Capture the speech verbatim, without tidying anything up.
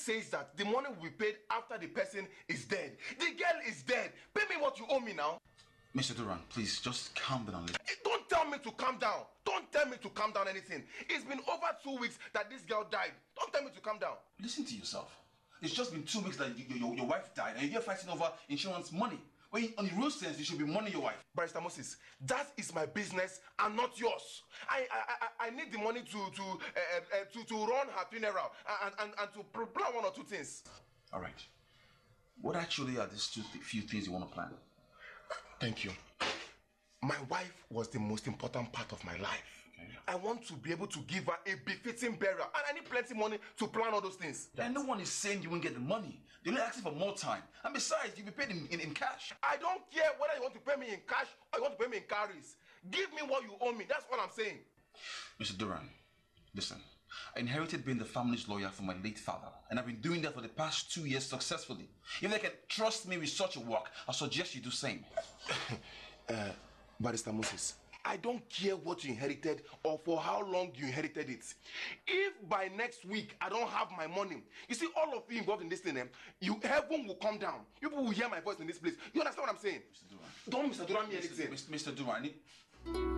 says that the money will be paid after the person is dead. The girl is dead. Pay me what you owe me now. Mister Duran, please, just calm down. Don't tell me to calm down. Don't tell me to calm down anything. It's been over two weeks that this girl died. Don't tell me to calm down. Listen to yourself. It's just been two weeks that you, your, your wife died and you're fighting over insurance money. When in the real sense, you should be money your wife. Barrister Moses, that is my business and not yours. I I I, I need the money to to uh, uh, to to run her funeral and and, and to plan one or two things. All right. What actually are these two th few things you want to plan? Thank you. My wife was the most important part of my life. Okay. I want to be able to give her a befitting burial, and I need plenty of money to plan all those things. And no one is saying you won't get the money. They're only asking for more time. And besides, you'll be paid in, in, in cash. I don't care whether you want to pay me in cash or you want to pay me in carries. Give me what you owe me. That's all I'm saying. Mister Duran, listen. I inherited being the family's lawyer from my late father, and I've been doing that for the past two years successfully. If they can trust me with such a work, I suggest you do the same. uh, Barrister Moses, I don't care what you inherited or for how long you inherited it. If by next week I don't have my money, you see, all of you involved in this thing, eh, you heaven will come down. You people will hear my voice in this place. You understand what I'm saying? Mister Duran. Don't Mister Duran me anything. Mister Mister Duran.